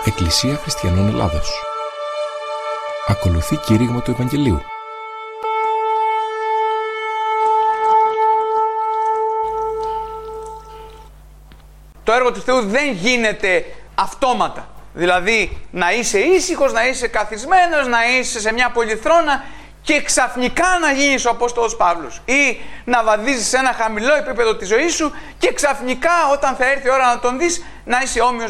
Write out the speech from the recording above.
Εκκλησία Χριστιανών Ελλάδος. Ακολουθεί κήρυγμα του Ευαγγελίου. Το έργο του Θεού δεν γίνεται αυτόματα. Δηλαδή να είσαι ήσυχος, να είσαι καθισμένος, να είσαι σε μια πολυθρόνα και ξαφνικά να γίνεις ο Απόστολος Παύλος, ή να βαδίζεις σε ένα χαμηλό επίπεδο της ζωής σου και ξαφνικά όταν θα έρθει η ώρα να τον δεις να είσαι όμοιος